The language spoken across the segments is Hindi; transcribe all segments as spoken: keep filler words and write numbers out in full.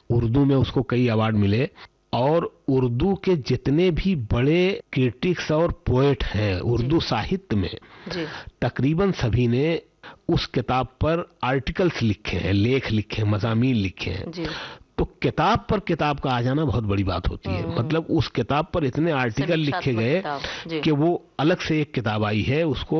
उर्दू में उसको कई अवार्ड मिले, और उर्दू के जितने भी बड़े क्रिटिक्स और पोएट हैं उर्दू साहित्य में, जी। तकरीबन सभी ने उस किताब पर आर्टिकल्स लिखे हैं, लेख लिखे हैं, मज़ामीन लिखे हैं। जी। तो किताब पर किताब का आ जाना बहुत बड़ी बात होती है। मतलब उस किताब पर इतने आर्टिकल लिखे गए कि वो अलग से एक किताब आई है। उसको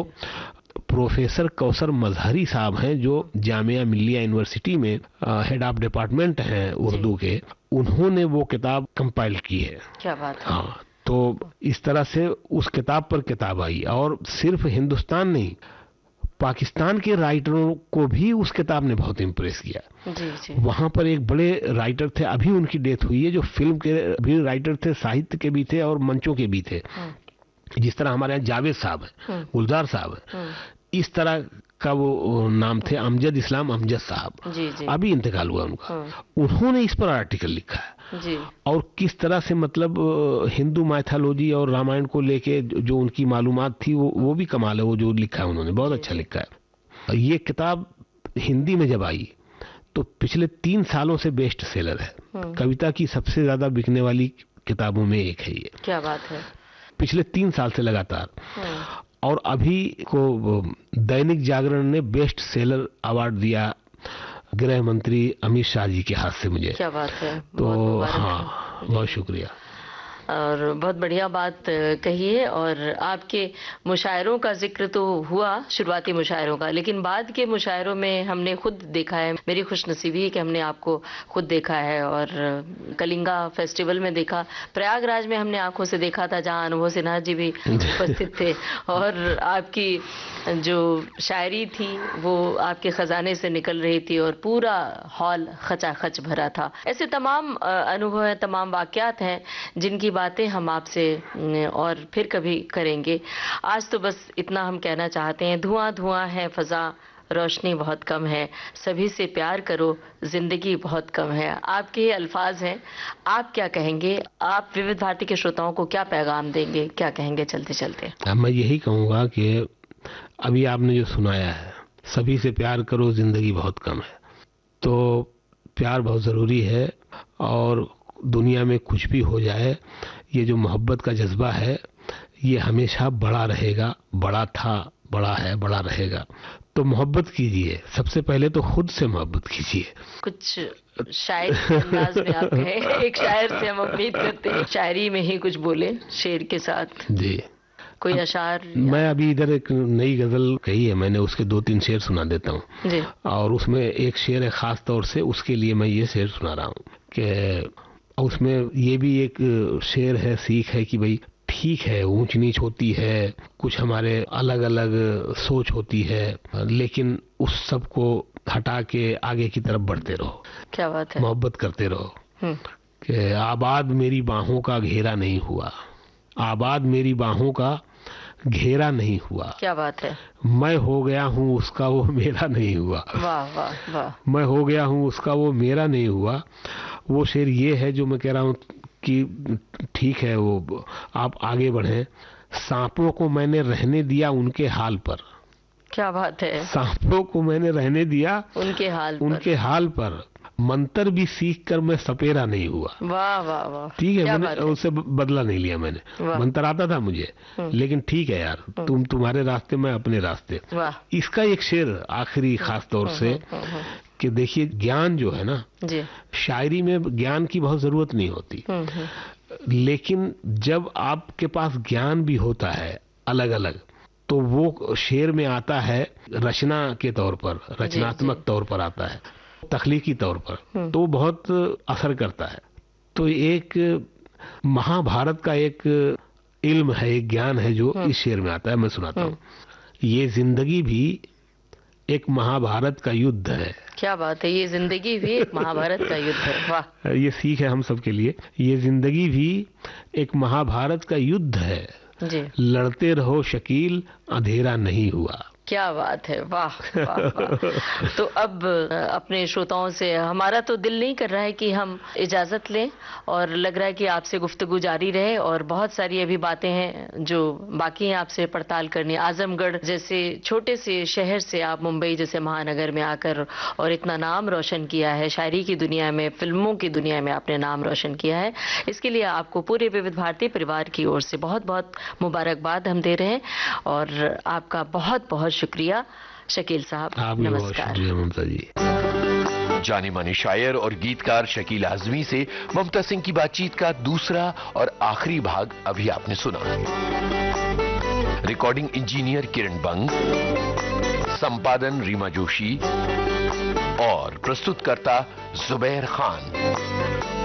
प्रोफेसर कौसर मजहरी साहब हैं जो जामिया मिल्लिया यूनिवर्सिटी में हेड ऑफ डिपार्टमेंट हैं उर्दू के, उन्होंने वो किताब कंपाइल की है। क्या बात है। हाँ, तो इस तरह से उस किताब पर किताब आई, और सिर्फ हिंदुस्तान नहीं, पाकिस्तान के राइटरों को भी उस किताब ने बहुत इम्प्रेस किया। जी, जी। वहां पर एक बड़े राइटर थे, अभी उनकी डेथ हुई है, जो फिल्म के भी राइटर थे, साहित्य के भी थे और मंचों के भी थे। जिस तरह हमारे यहाँ जावेद साहब है, गुलजार साहब है, इस तरह का वो नाम थे अमजद इस्लाम अमजद साहब। जी, जी। अभी इंतकाल हुआ उनका। उन्होंने इस पर आर्टिकल लिखा है। जी। और किस तरह से मतलब हिंदू माइथोलॉजी और रामायण को लेके जो उनकी मालूमात थी वो वो भी कमाल है। वो जो लिखा है उन्होंने बहुत अच्छा लिखा है। ये किताब हिंदी में जब आई तो पिछले तीन सालों से बेस्ट सेलर है, कविता की सबसे ज्यादा बिकने वाली किताबों में एक है ये। क्या बात है। पिछले तीन साल से लगातार। और अभी को दैनिक जागरण ने बेस्ट सेलर अवार्ड दिया गृह मंत्री अमित शाह जी के हाथ से मुझे। क्या बात है। तो हाँ, बहुत शुक्रिया। और बहुत बढ़िया बात कही है। और आपके मुशायरों का जिक्र तो हुआ, शुरुआती मुशायरों का, लेकिन बाद के मुशायरों में हमने खुद देखा है, मेरी खुशनसीबी है कि हमने आपको खुद देखा है, और कलिंगा फेस्टिवल में देखा, प्रयागराज में हमने आंखों से देखा था जहां अनुभव सिन्हा जी भी उपस्थित थे, और आपकी जो शायरी थी वो आपके खजाने से निकल रही थी और पूरा हॉल खचाखच भरा था। ऐसे तमाम अनुभव हैं, तमाम वाकयात हैं जिनकी बातें हम आपसे और फिर कभी करेंगे। आज तो बस इतना हम कहना चाहते हैं, धुआं धुआं है फजा, रोशनी बहुत कम है, सभी से प्यार करो, जिंदगी बहुत कम है। आपके ये अल्फाज हैं, आप क्या कहेंगे? आप विविध भारती के श्रोताओं को क्या पैगाम देंगे, क्या कहेंगे चलते चलते? मैं यही कहूँगा कि अभी आपने जो सुनाया है, सभी से प्यार करो, जिंदगी बहुत कम है, तो प्यार बहुत ज़रूरी है। और दुनिया में कुछ भी हो जाए, ये जो मोहब्बत का जज्बा है ये हमेशा बड़ा रहेगा, बड़ा था, बड़ा है, बड़ा रहेगा। तो मोहब्बत कीजिए, सबसे पहले तो खुद से मोहब्बत कीजिए। कुछ शायर के अंदाज में आप कहें, एक शायर से हम उम्मीद करते हैं शायरी में ही कुछ बोले शेर के साथ। जी, कोई अशार? मैं अभी इधर एक नई गजल कही है मैंने, उसके दो तीन शेर सुना देता हूँ जी। और उसमें एक शेर है खास तौर से, उसके लिए मैं ये शेर सुना रहा हूँ कि उसमें ये भी एक शेर है, सीख है कि भाई ठीक है, ऊंच नीच होती है, कुछ हमारे अलग अलग सोच होती है, लेकिन उस सब को हटा के आगे की तरफ बढ़ते रहो। क्या बात है। मोहब्बत करते रहो कि आबाद मेरी बाहों का घेरा नहीं हुआ, आबाद मेरी बाहों का घेरा नहीं हुआ। क्या बात है। मैं हो गया हूँ उसका, वो मेरा नहीं हुआ। वाह वाह वाह। मैं हो गया हूँ उसका, वो मेरा नहीं हुआ। वो शेर ये है जो मैं कह रहा हूँ कि ठीक है, वो आप आगे बढ़ें। सांपों को मैंने रहने दिया उनके हाल पर। क्या बात है। सांपों को मैंने रहने दिया उनके हाल पर, उनके हाल पर। मंत्र भी सीख कर मैं सपेरा नहीं हुआ। वाह वाह वाह। ठीक है, मैंने उससे बदला नहीं लिया। मैंने मंत्र आता था मुझे, लेकिन ठीक है यार, तुम तुम्हारे रास्ते, मैं अपने रास्ते। इसका एक शेर आखिरी खास तौर से कि देखिए, ज्ञान जो है ना जी, शायरी में ज्ञान की बहुत जरूरत नहीं होती, लेकिन जब आपके पास ज्ञान भी होता है अलग अलग, तो वो शेर में आता है रचना के तौर पर, रचनात्मक तौर पर आता है, तख्लीकी तौर पर, तो बहुत असर करता है। तो एक महाभारत का एक इल्म है, एक ज्ञान है जो इस शेर में आता है, मैं सुनाता हूँ। ये जिंदगी भी एक महाभारत का युद्ध है। क्या बात है, ये जिंदगी भी एक महाभारत का युद्ध है। वाह। ये सीख है हम सब के लिए। ये जिंदगी भी एक महाभारत का युद्ध है जी। लड़ते रहो शकील, अंधेरा नहीं हुआ। क्या बात है, वाह वाह वाह। तो अब अपने श्रोताओं से हमारा तो दिल नहीं कर रहा है कि हम इजाजत लें, और लग रहा है कि आपसे गुफ्तगू जारी रहे, और बहुत सारी अभी बातें हैं जो बाकी हैं आपसे पड़ताल करनी। आजमगढ़ जैसे छोटे से शहर से आप मुंबई जैसे महानगर में आकर और इतना नाम रोशन किया है, शायरी की दुनिया में, फिल्मों की दुनिया में आपने नाम रोशन किया है, इसके लिए आपको पूरे विविध भारती परिवार की ओर से बहुत बहुत मुबारकबाद हम दे रहे हैं। और आपका बहुत बहुत शुक्रिया शकील साहब, नमस्कार। शुक्रिया ममता जी। जाने माने शायर और गीतकार शकील आजमी से ममता सिंह की बातचीत का दूसरा और आखिरी भाग अभी आपने सुना। रिकॉर्डिंग इंजीनियर किरण बंग, संपादन रीमा जोशी और प्रस्तुतकर्ता जुबैर खान।